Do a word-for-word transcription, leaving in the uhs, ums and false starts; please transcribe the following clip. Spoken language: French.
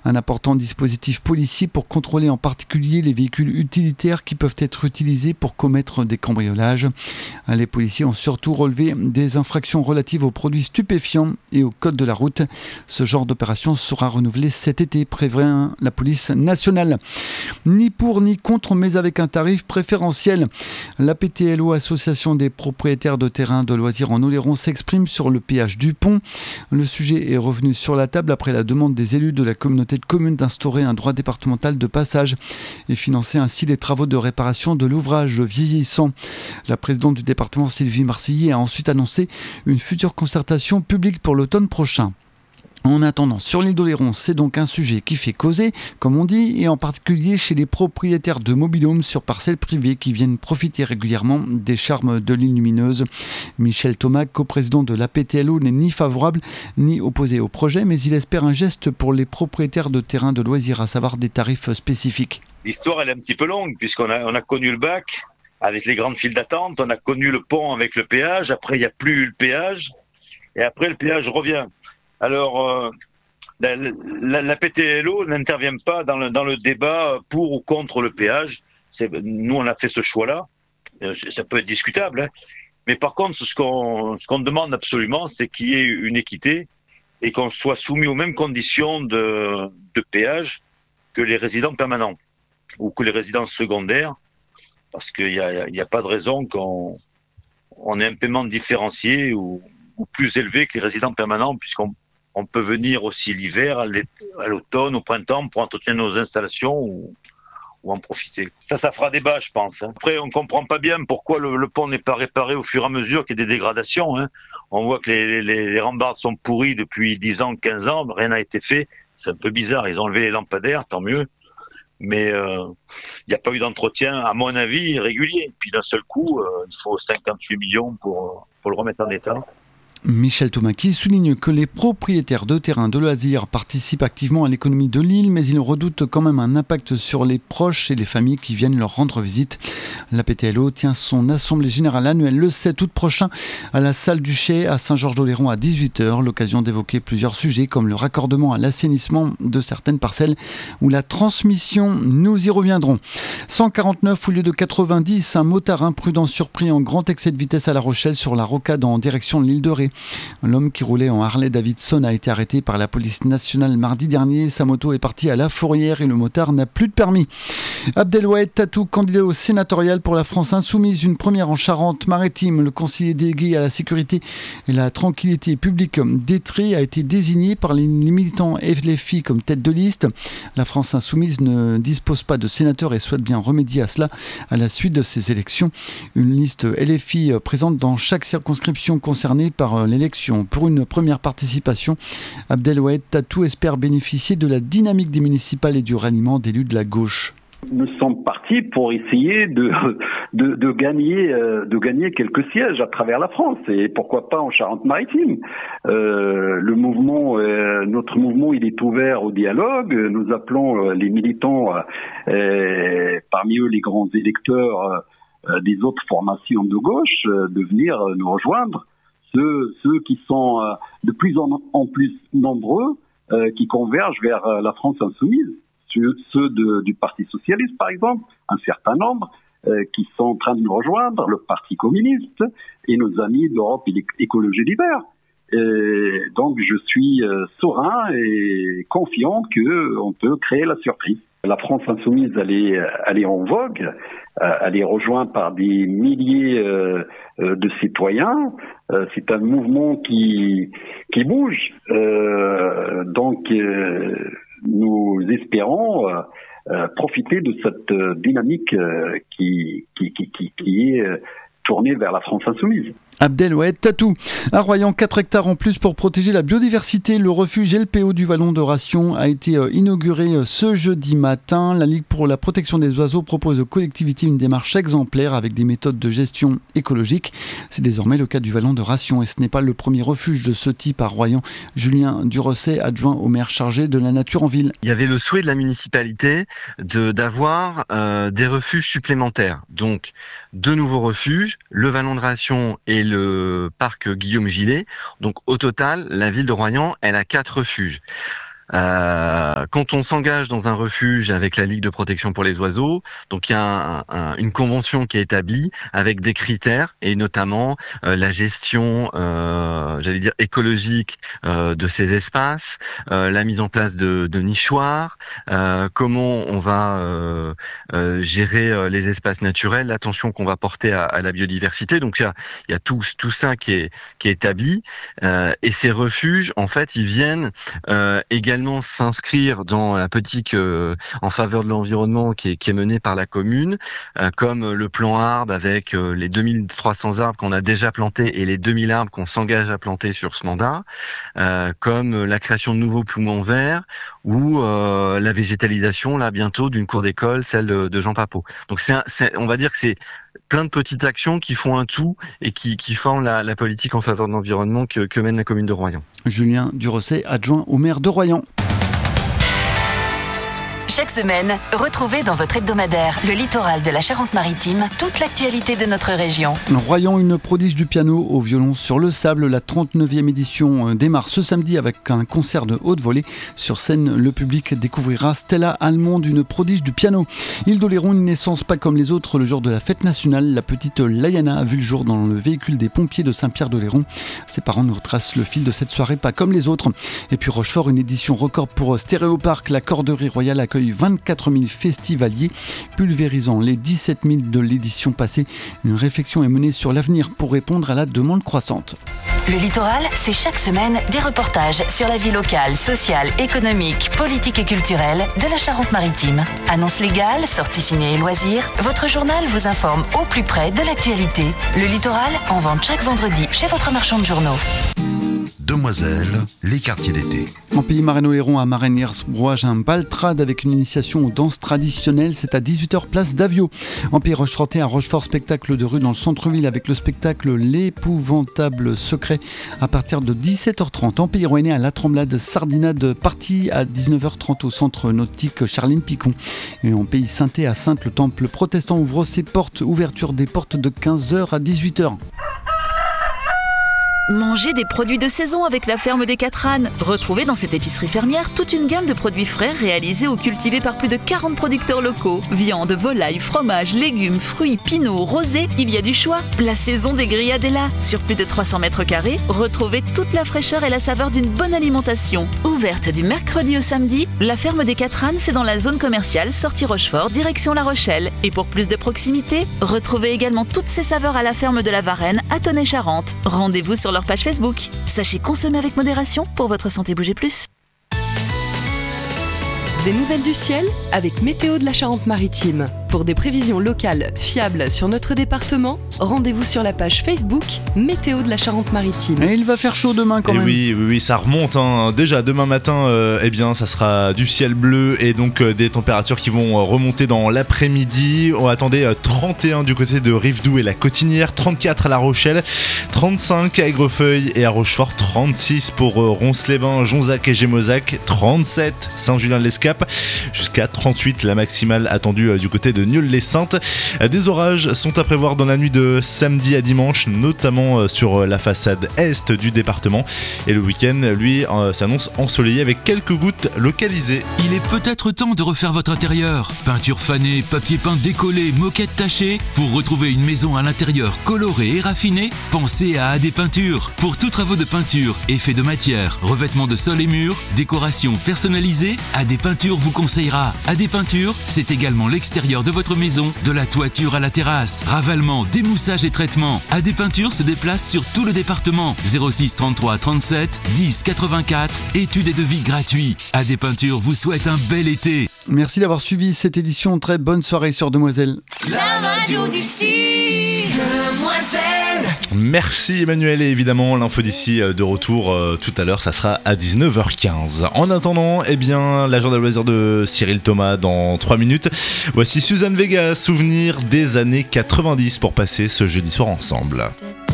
Un important dispositif policier pour contrôler en particulier les véhicules utilitaires qui peuvent être utilisés pour commettre des cambriolages. Les policiers ont surtout relevé des infractions relatives aux produits stupéfiants et au code de la route. Ce genre d'opération sera renouvelé cet été, prévient la police nationale. Ni pour ni contre, mais avec un tarif préférentiel. La P T L O, Association des propriétaires de terrains de loisirs en Oléron, s'exprime sur le péage du pont. Le sujet est revenu sur la table après la demande des élus de la communauté de communes d'instaurer un droit départemental de passage et financer ainsi les travaux de réparation de l'ouvrage vieillissant. La présidente du département, Sylvie Marcilly, a ensuite annoncé une future concertation publique pour l'automne prochain. En attendant, sur l'île d'Oléron, c'est donc un sujet qui fait causer, comme on dit, et en particulier chez les propriétaires de mobil-homes sur parcelles privées qui viennent profiter régulièrement des charmes de l'île lumineuse. Michel Thomas, coprésident de la P T L O, n'est ni favorable ni opposé au projet, mais il espère un geste pour les propriétaires de terrains de loisirs, à savoir des tarifs spécifiques. L'histoire, elle est un petit peu longue, puisqu'on a, on a connu le bac avec les grandes files d'attente, on a connu le pont avec le péage, après il n'y a plus eu le péage, et après le péage revient. Alors, euh, la, la, la P T L O n'intervient pas dans le, dans le débat pour ou contre le péage. C'est, nous, on a fait ce choix-là. Ça peut être discutable, hein. Mais par contre, ce qu'on, ce qu'on demande absolument, c'est qu'il y ait une équité et qu'on soit soumis aux mêmes conditions de, de péage que les résidents permanents ou que les résidents secondaires, parce qu'il n'y a, il y a pas de raison qu'on on ait un paiement différencié ou, ou plus élevé que les résidents permanents, puisqu'on on peut venir aussi l'hiver, à l'automne, au printemps, pour entretenir nos installations ou, ou en profiter. Ça, ça fera débat, je pense. Après, on ne comprend pas bien pourquoi le, le pont n'est pas réparé au fur et à mesure qu'il y a des dégradations. Hein. On voit que les, les, les rambardes sont pourries depuis dix ans, quinze ans, rien n'a été fait. C'est un peu bizarre, ils ont enlevé les lampadaires, tant mieux. Mais il euh, n'y a pas eu d'entretien, à mon avis, régulier. Puis d'un seul coup, euh, il faut cinquante-huit millions pour, pour le remettre en état. Michel Thomas qui souligne que les propriétaires de terrains de loisirs participent activement à l'économie de l'île, mais ils redoutent quand même un impact sur les proches et les familles qui viennent leur rendre visite. La P T L O tient son assemblée générale annuelle le sept août prochain à la salle du Chai à Saint-Georges-d'Oléron à dix-huit heures, l'occasion d'évoquer plusieurs sujets comme le raccordement à l'assainissement de certaines parcelles ou la transmission. Nous y reviendrons. cent quarante-neuf au lieu de quatre-vingt-dix, un motard imprudent surpris en grand excès de vitesse à La Rochelle sur la rocade en direction de l'île de Ré. L'homme qui roulait en Harley Davidson a été arrêté par la police nationale mardi dernier. Sa moto est partie à La Fourrière et le motard n'a plus de permis. Abdelwahid Tatou, candidat au sénatorial pour la France Insoumise, une première en Charente-Maritime. Le conseiller délégué à la sécurité et la tranquillité publique d'Étré a été désigné par les militants L F I comme tête de liste. La France Insoumise ne dispose pas de sénateur et souhaite bien remédier à cela à la suite de ces élections. Une liste L F I présente dans chaque circonscription concernée par l'élection. Pour une première participation, Abdelwahid Tatou espère bénéficier de la dynamique des municipales et du ralliement d'élus de la gauche. Nous sommes partis pour essayer de, de, de, gagner, euh, de gagner quelques sièges à travers la France et pourquoi pas en Charente-Maritime. Euh, le mouvement, euh, notre mouvement, il est ouvert au dialogue. Nous appelons euh, les militants, euh, parmi eux les grands électeurs euh, des autres formations de gauche, euh, de venir euh, nous rejoindre. Ceux, ceux qui sont euh, de plus en, en plus nombreux, euh, qui convergent vers euh, la France Insoumise. Ceux de, du Parti Socialiste, par exemple, un certain nombre, euh, qui sont en train de nous rejoindre, le Parti Communiste et nos amis d'Europe Écologie Les Verts. Et donc, je suis euh, serein et confiant qu'on peut créer la surprise. La France Insoumise, elle est, elle est en vogue, euh, elle est rejointe par des milliers euh, euh, de citoyens. Euh, c'est un mouvement qui, qui bouge. Euh, donc, euh, nous espérons euh, euh, profiter de cette euh, dynamique euh, qui, qui, qui, qui, qui est euh, tournée vers la France Insoumise. Abdelwahid Tatou. À Royan, quatre hectares en plus pour protéger la biodiversité. Le refuge L P O du Vallon de Ration a été inauguré ce jeudi matin. La Ligue pour la protection des oiseaux propose aux collectivités une démarche exemplaire avec des méthodes de gestion écologique. C'est désormais le cas du Vallon de Ration et ce n'est pas le premier refuge de ce type à Royan. Julien Durosset, adjoint au maire chargé de la nature en ville. Il y avait le souhait de la municipalité de, d'avoir euh, des refuges supplémentaires. Donc, deux nouveaux refuges, le Vallon de Ration et le parc Guillaume Gillet. Donc au total, la ville de Royan, elle a quatre refuges. Euh, euh, quand on s'engage dans un refuge avec la Ligue de protection pour les oiseaux, donc il y a un, un, une convention qui est établie avec des critères et notamment euh, la gestion, euh, j'allais dire écologique euh, de ces espaces, euh, la mise en place de, de nichoirs, euh, comment on va euh, euh, gérer euh, les espaces naturels, l'attention qu'on va porter à, à la biodiversité. Donc il y a, il y a tout, tout ça qui est, qui est établi. Euh, et ces refuges, en fait, ils viennent euh, également s'inscrire dans la politique euh, en faveur de l'environnement qui est, qui est menée par la commune, euh, comme le plan arbre avec euh, les deux mille trois cents arbres qu'on a déjà plantés et les deux mille arbres qu'on s'engage à planter sur ce mandat, euh, comme la création de nouveaux poumons verts ou euh, la végétalisation là bientôt d'une cour d'école, celle de, de Jean Papeau. Donc c'est, un, c'est, on va dire que c'est plein de petites actions qui font un tout et qui, qui forment la, la politique en faveur de l'environnement que, que mène la commune de Royan. Julien Durosset, adjoint au maire de Royan. Chaque semaine, retrouvez dans votre hebdomadaire Le Littoral de la Charente-Maritime toute l'actualité de notre région. Royan, une prodige du piano au violon sur le sable. La trente-neuvième édition démarre ce samedi avec un concert de haute volée. Sur scène, le public découvrira Stella Allemande, une prodige du piano. Île d'Oléron, une naissance pas comme les autres. Le jour de la fête nationale, la petite Layana a vu le jour dans le véhicule des pompiers de Saint-Pierre-d'Oléron. Ses parents nous retracent le fil de cette soirée pas comme les autres. Et puis Rochefort, une édition record pour Stéréoparc. La Corderie Royale accueille vingt-quatre mille festivaliers, pulvérisant les dix-sept mille de l'édition passée. Une réflexion est menée sur l'avenir pour répondre à la demande croissante. Le Littoral, c'est chaque semaine des reportages sur la vie locale, sociale, économique, politique et culturelle de la Charente-Maritime. Annonces légales, sorties ciné et loisirs, votre journal vous informe au plus près de l'actualité. Le Littoral, en vente chaque vendredi chez votre marchand de journaux. Demoiselles, les quartiers d'été. En Pays Marais-Oléron, à Marennières-Brouage, un baltrade avec une initiation aux danses traditionnelles. C'est à dix-huit heures place d'Avio. En Pays Rochefortais, à Rochefort, spectacle de rue dans le centre-ville avec le spectacle L'épouvantable secret à partir de dix-sept heures trente. En Pays Rouennais, à La Tremblade, Sardinade partie à dix-neuf heures trente au centre nautique Charline Picon. Et en Pays Sainté, à Sainte, le temple protestant ouvre ses portes. Ouverture des portes de quinze heures à dix-huit heures. Mangez des produits de saison avec la ferme des Quatre Ânes. Retrouvez dans cette épicerie fermière toute une gamme de produits frais réalisés ou cultivés par plus de quarante producteurs locaux. Viande, volaille, fromage, légumes, fruits, pinots, rosés, il y a du choix. La saison des grillades est là. Sur plus de trois cents mètres carrés, retrouvez toute la fraîcheur et la saveur d'une bonne alimentation. Ouverte du mercredi au samedi, la ferme des Quatre Ânes, c'est dans la zone commerciale sortie Rochefort, direction La Rochelle. Et pour plus de proximité, retrouvez également toutes ces saveurs à la ferme de la Varenne à Tonnay-Charente. Rendez-vous sur leur page Facebook. Sachez consommer avec modération pour votre santé. Bougez plus. Des nouvelles du ciel avec Météo de la Charente-Maritime. Pour des prévisions locales fiables sur notre département, rendez-vous sur la page Facebook Météo de la Charente-Maritime. Et il va faire chaud demain quand et même. Oui, oui, oui, ça remonte. Hein. Déjà demain matin, euh, eh bien, ça sera du ciel bleu et donc euh, des températures qui vont euh, remonter dans l'après-midi. On attendait euh, trente et un du côté de Rivedoux et la Cotinière, trente-quatre à La Rochelle, trente-cinq à Aigrefeuille et à Rochefort, trente-six pour euh, Ronces-les-Bains, Jonzac et Gémozac, trente-sept Saint-Julien-de-l'Escape, jusqu'à trente-huit la maximale attendue euh, du côté de Nieul-les-Saintes. Des orages sont à prévoir dans la nuit de samedi à dimanche, notamment sur la façade est du département. Et le week-end, lui, euh, s'annonce ensoleillé avec quelques gouttes localisées. Il est peut-être temps de refaire votre intérieur. Peinture fanée, papier peint décollé, moquette tachée. Pour retrouver une maison à l'intérieur colorée et raffinée, pensez à A D Peinture. Pour tous travaux de peinture, effets de matière, revêtement de sol et murs, décoration personnalisée, A D Peinture vous conseillera. A D Peinture, c'est également l'extérieur de votre maison, de la toiture à la terrasse. Ravalement, démoussage et traitement. A D Peinture se déplace sur tout le département. zéro six trente-trois trente-sept dix quatre-vingt-quatre. Études et devis gratuits. A D Peinture vous souhaite un bel été. Merci d'avoir suivi cette édition. Très bonne soirée sur Demoiselles. La radio d'ici, Demoiselles. Merci Emmanuel et évidemment l'info d'ici de retour euh, tout à l'heure, ça sera à dix-neuf heures quinze. En attendant, eh bien, l'agenda loisir de Cyril Thomas dans trois minutes. Voici Suzanne Vega, souvenir des années quatre-vingt-dix pour passer ce jeudi soir ensemble.